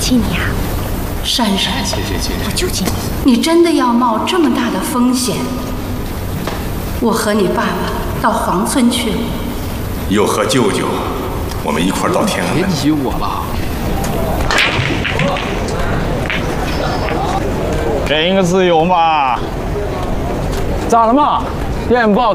气你啊，珊珊， 谢， 我救济你。你真的要冒这么大的风险？我和你爸爸到黄村去了， 又和舅舅，我们一块到天安门。 别急我了。 给一个自由嘛？咋了嘛？电报。